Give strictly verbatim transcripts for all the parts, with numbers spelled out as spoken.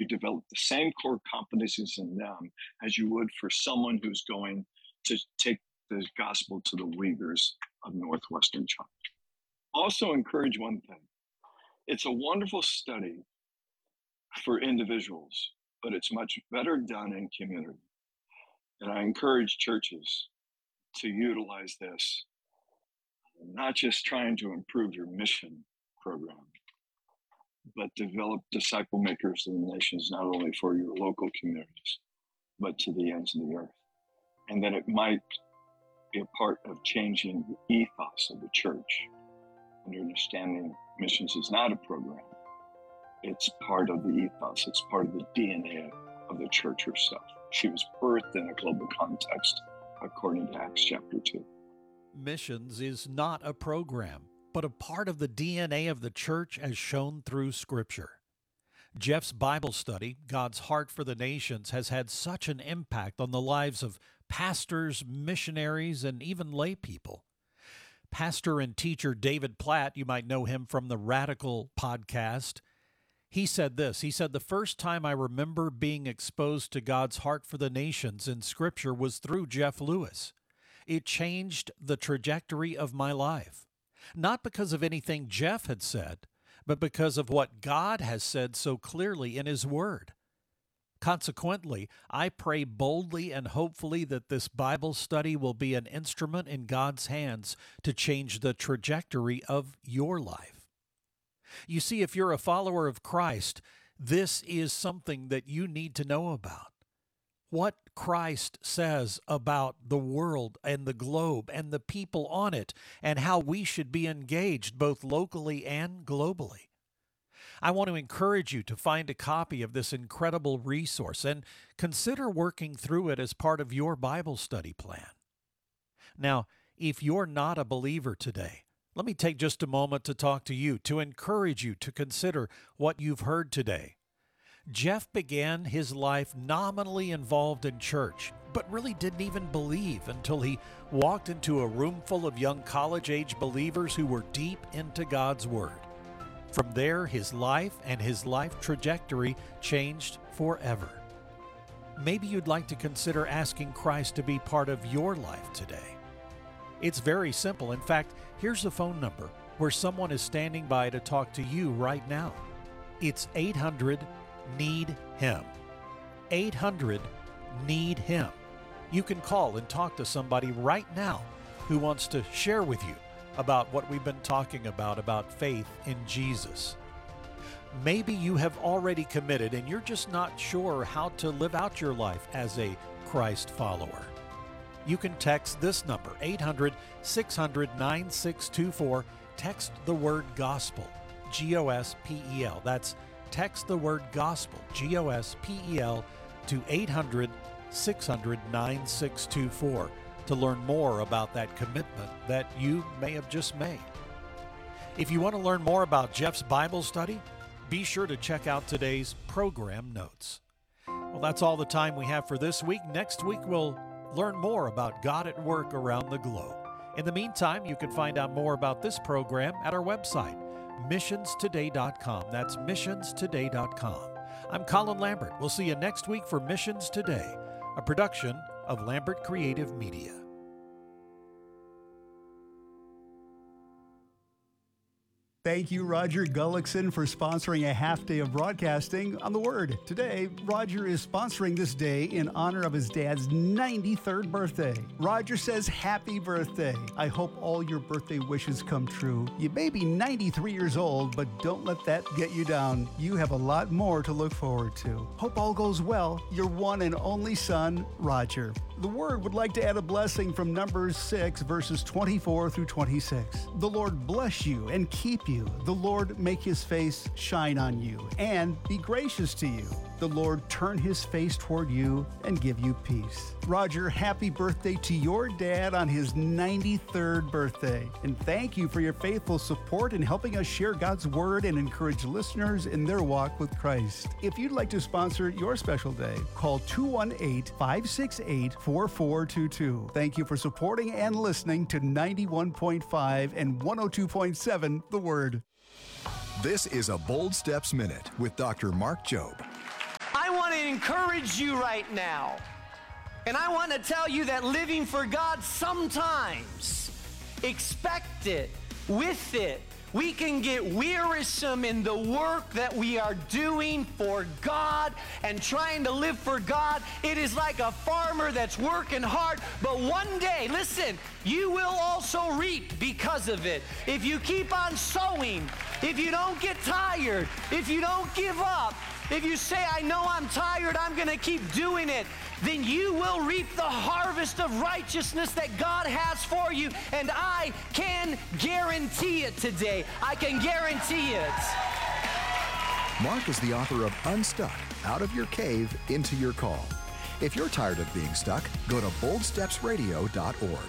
develop the same core competencies in them as you would for someone who's going to take the gospel to the Uyghurs of northwestern China. Also encourage one thing. It's a wonderful study for individuals, but it's much better done in community. And I encourage churches to utilize this, not just trying to improve your mission program, but develop disciple makers of the nations, not only for your local communities, but to the ends of the earth. And that it might be a part of changing the ethos of the church and understanding missions is not a program. It's part of the ethos. It's part of the D N A of the church herself. She was birthed in a global context, according to Acts chapter two. Missions is not a program, but a part of the D N A of the church as shown through Scripture. Jeff's Bible study, God's Heart for the Nations, has had such an impact on the lives of pastors, missionaries, and even lay people. Pastor and teacher David Platt, you might know him from the Radical podcast, he said this. He said, "The first time I remember being exposed to God's heart for the nations in Scripture was through Jeff Lewis. It changed the trajectory of my life. Not because of anything Jeff had said, but because of what God has said so clearly in His Word. Consequently, I pray boldly and hopefully that this Bible study will be an instrument in God's hands to change the trajectory of your life." You see, if you're a follower of Christ, this is something that you need to know about. What Christ says about the world and the globe and the people on it, and how we should be engaged both locally and globally. I want to encourage you to find a copy of this incredible resource and consider working through it as part of your Bible study plan. Now, if you're not a believer today, let me take just a moment to talk to you, to encourage you to consider what you've heard today. Jeff began his life nominally involved in church, but really didn't even believe until he walked into a room full of young college-age believers who were deep into God's Word. From there, his life and his life trajectory changed forever. Maybe you'd like to consider asking Christ to be part of your life today. It's very simple. In fact, here's the phone number where someone is standing by to talk to you right now. It's eight hundred need him. eight hundred need him. You can call and talk to somebody right now who wants to share with you about what we've been talking about, about faith in Jesus. Maybe you have already committed and you're just not sure how to live out your life as a Christ follower. You can text this number, eight hundred, six hundred, nine six two four. Text the word gospel, G O S P E L. That's text the word gospel, G O S P E L, to eight hundred, six hundred, nine six two four to learn more about that commitment that you may have just made. If you want to learn more about Jeff's Bible study, be sure to check out today's program notes. Well, that's all the time we have for this week. Next week, we'll learn more about God at work around the globe. In the meantime, you can find out more about this program at our website, missions today dot com. That's missions today dot com. I'm Colin Lambert. We'll see you next week for Missions Today, a production of Lambert Creative Media. Thank you, Roger Gullickson, for sponsoring a half day of broadcasting on The Word. Today, Roger is sponsoring this day in honor of his dad's ninety-third birthday. Roger says, happy birthday. I hope all your birthday wishes come true. You may be ninety-three years old, but don't let that get you down. You have a lot more to look forward to. Hope all goes well. Your one and only son, Roger. The Word would like to add a blessing from Numbers six, verses twenty-four through twenty-six. The Lord bless you and keep you. The Lord make His face shine on you and be gracious to you. The Lord turn His face toward you and give you peace. Roger, happy birthday to your dad on his ninety-third birthday. And thank you for your faithful support in helping us share God's Word and encourage listeners in their walk with Christ. If you'd like to sponsor your special day, call two one eight, five six eight, four four two two. Thank you for supporting and listening to ninety-one point five and one oh two point seven The Word. This is a Bold Steps Minute with Doctor Mark Jobe. I want to encourage you right now. And I want to tell you that living for God, sometimes, expect it, with it, we can get wearisome in the work that we are doing for God and trying to live for God. It is like a farmer that's working hard, but one day, listen, you will also reap because of it. If you keep on sowing, if you don't get tired, if you don't give up, if you say, I know I'm tired, I'm going to keep doing it, then you will reap the harvest of righteousness that God has for you. And I can guarantee it today. I can guarantee it. Mark is the author of Unstuck, Out of Your Cave, Into Your Call. If you're tired of being stuck, go to bold steps radio dot org.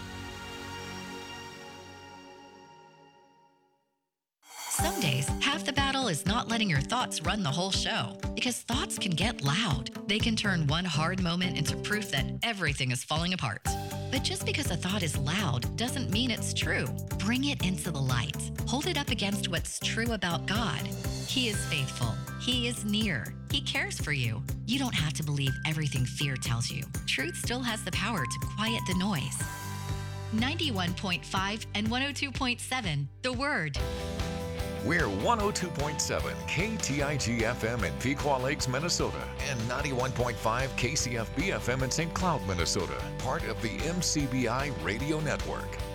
Some days, half the battle is not letting your thoughts run the whole show, because thoughts can get loud. They can turn one hard moment into proof that everything is falling apart. But just because a thought is loud doesn't mean it's true. Bring it into the light. Hold it up against what's true about God. He is faithful. He is near. He cares for you. You don't have to believe everything fear tells you. Truth still has the power to quiet the noise. ninety-one point five and one oh two point seven, The Word. We're one oh two point seven K T I G F M in Pequot Lakes, Minnesota, and ninety-one point five K C F B F M in Saint Cloud, Minnesota, part of the M C B I Radio Network.